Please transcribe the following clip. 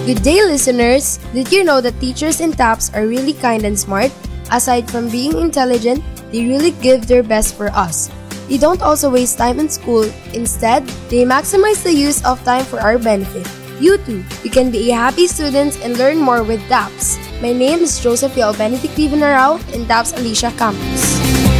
Good day, listeners! Did you know that teachers in TAPS are really kind and smart? Aside from being intelligent, they really give their best for us. They don't also waste time in school. Instead, they maximize the use of time for our benefit. You too, you can be a happy student and learn more with TAPS. My name is Josephine Benedict Vivanarao in TAPS Alicia Campus.